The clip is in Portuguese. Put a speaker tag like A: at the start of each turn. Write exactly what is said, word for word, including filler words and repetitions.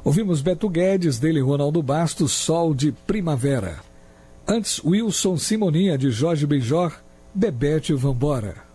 A: Ouvimos Beto Guedes, dele Ronaldo Bastos, Sol de Primavera. Antes, Wilson Simoninha, de Jorge Benjor, Bebete Vambora.